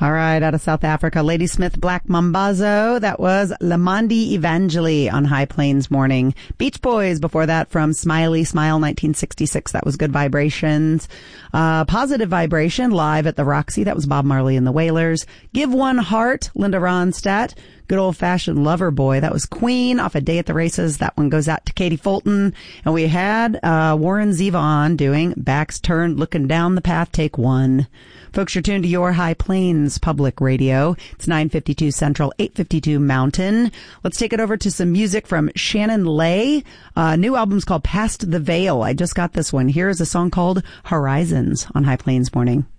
All right, out of South Africa, Ladysmith Black Mambazo. That was Lamandi Evangeli on High Plains Morning. Beach Boys before that from Smiley Smile 1966. That was Good Vibrations. Positive Vibration live at the Roxy. That was Bob Marley and the Wailers. Give One Heart, Linda Ronstadt. Good old-fashioned Lover Boy. That was Queen off A Day at the Races. That one goes out to Katie Fulton. And we had Warren Zevon doing Backs Turned, Looking Down the Path, Take One. Folks, you're tuned to your High Plains Public Radio. It's 952 Central, 852 Mountain. Let's take it over to some music from Shannon Lay. New album's called Past the Veil. I just got this one. Here is a song called Horizons on High Plains Morning.